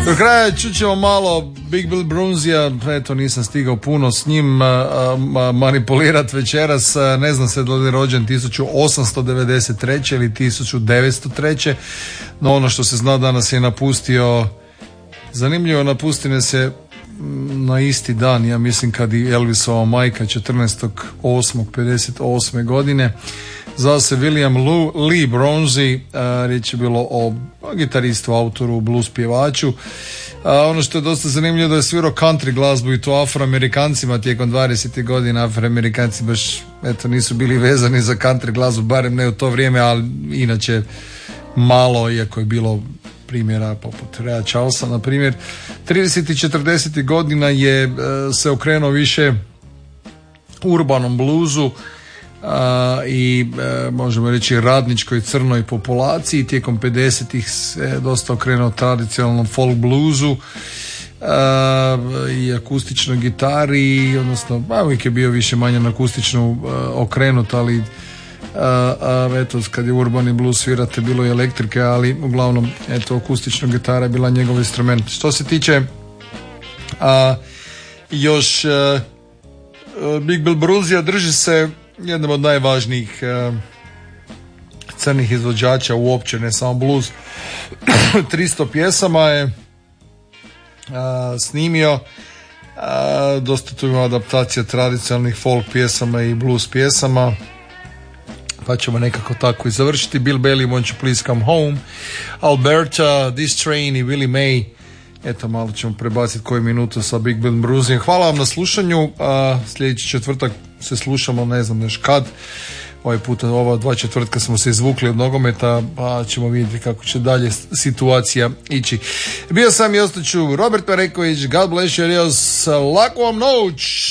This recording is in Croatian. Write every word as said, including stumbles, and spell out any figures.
Do kraja čućemo malo Big Bill Broonzija, eto nisam stigao puno s njim manipulirati večeras, ne znam se da li je rođen tisuću osamsto devedeset treće ili tisuću devetsto treće, no ono što se zna danas je napustio, zanimljivo napustine se na isti dan, ja mislim kad i Elvisova majka četrnaestog osmog pedeset osme godine. Zvao se William Lee Bronzy, riječ je bilo o gitaristu, autoru, blues pjevaču. A ono što je dosta zanimljivo da je svirao country glazbu i to afroamerikancima tijekom dvadesetih godina. Afroamerikanci baš eto nisu bili vezani za country glazbu, barem ne u to vrijeme, ali inače malo, iako je bilo primjera poput Rea Charlesa na primjer. tridesetih i četrdesetih godina je e, se okrenuo više urbanom bluzu a, i e, možemo reći radničkoj crnoj populaciji. Tijekom pedesetih se dosta okrenuo tradicionalnom folk bluzu a, i akustičnoj gitari, odnosno a, uvijek je bio više manje na akustičnu a, okrenut, ali a, a, eto kad je urbani blues svirate bilo je elektrike, ali uglavnom eto akustična gitara je bila njegov instrument. Što se tiče a, još a, Big Bill Broonzija, drži se jednom od najvažnijih uh, crnih izvođača uopće, ne samo blues. tristo pjesama je uh, snimio, uh, dosta tu ima adaptacija tradicionalnih folk pjesama i blues pjesama, pa ćemo nekako tako i završiti. Bill Bailey, Won't You Please Come Home, Alberta, This Train i Willie May. Eto, malo ćemo prebaciti koju minutu sa Big Bill Broonzyjem. Hvala vam na slušanju. A, sljedeći četvrtak se slušamo, ne znam još kad. Ovaj puta, ova dva četvrtka smo se izvukli od nogometa, pa ćemo vidjeti kako će dalje situacija ići. Bio sam i ostaću Robert Pereković. God bless you, adios. Laku vam noć.